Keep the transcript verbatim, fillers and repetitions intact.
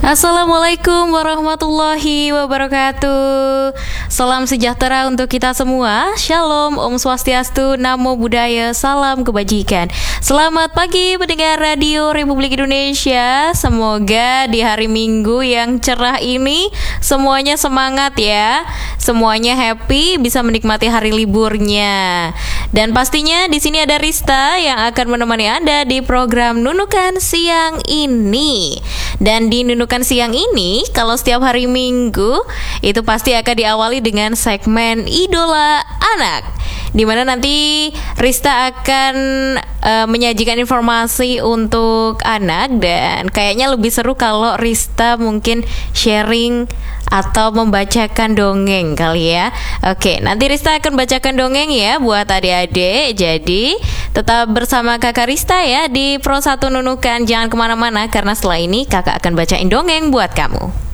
Assalamualaikum warahmatullahi wabarakatuh. Salam sejahtera untuk kita semua. Shalom, Om Swastiastu, Namo Buddhaya, salam kebajikan. Selamat pagi pendengar Radio Republik Indonesia. Semoga di hari Minggu yang cerah ini semuanya semangat ya. Semuanya happy, bisa menikmati hari liburnya. Dan pastinya di sini ada Rista yang akan menemani Anda di program Nunukan Siang ini. Dan di Nunukan Siang ini, kalau setiap hari Minggu, itu pasti akan diawali dengan segmen Idola Anak, di mana nanti Rista akan uh, menyajikan informasi untuk anak. Dan kayaknya lebih seru kalau Rista mungkin sharing atau membacakan dongeng kali ya. Oke, nanti Rista akan bacakan dongeng ya buat adik-adik. Jadi tetap bersama kakak Rista ya di Pro satu Nunukan. Jangan kemana-mana karena setelah ini kakak akan bacain dongeng buat kamu.